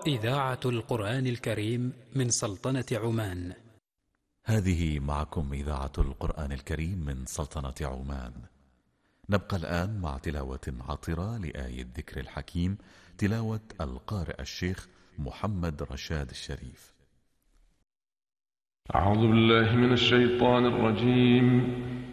إذاعة القرآن الكريم من سلطنة عمان. هذه معكم إذاعة القرآن الكريم من سلطنة عمان. نبقى الآن مع تلاوة عطرة لآية الذكر الحكيم، تلاوة القارئ الشيخ محمد رشاد الشريف. أعوذ بالله من الشيطان الرجيم.